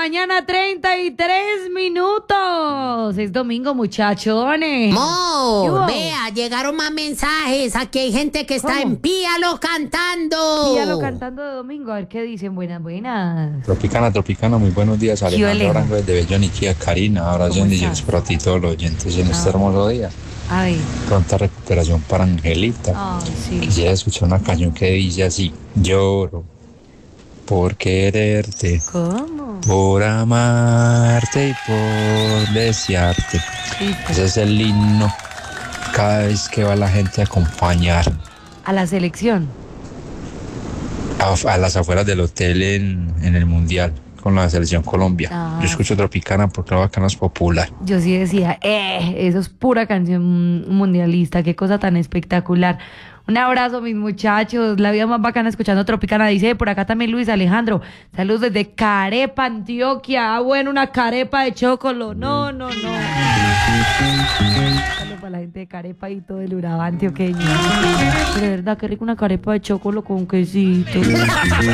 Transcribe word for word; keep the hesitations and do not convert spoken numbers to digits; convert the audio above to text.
mañana, treinta y tres minutos. Es domingo, muchachones. Mo, vea, llegaron más mensajes. Aquí hay gente que está ¿Cómo? en Píalo cantando. Píalo cantando de domingo. A ver qué dicen. Buenas, buenas. Tropicana, Tropicana, muy buenos días. Alejandro Alejo? Arango desde Belloniquía, Karina, ¿Cómo abrazo y estás? para ti todos los oyentes en este Ah. hermoso día. Ay, Pronta recuperación para Angelita. ay, sí. Quisiera escuchar una canción que dice así: lloro por quererte, ¿Cómo? por amarte y por desearte. Sí, pues, Ese es el himno cada vez que va la gente a acompañar a la selección. a, a las afueras del hotel en, en el Mundial con la selección Colombia. Ah. Yo escucho Tropicana porque la bacana es popular. Yo sí decía, eh, eso es pura canción mundialista, qué cosa tan espectacular. Un abrazo, mis muchachos, la vida más bacana escuchando Tropicana, dice por acá también Luis Alejandro. Saludos desde Carepa, Antioquia. Ah, bueno, una carepa de chocolo. No, no, no. Saludos para la gente de Carepa y todo el Urabá antioqueño. Pero de verdad, qué rico una carepa de chocolo con quesito.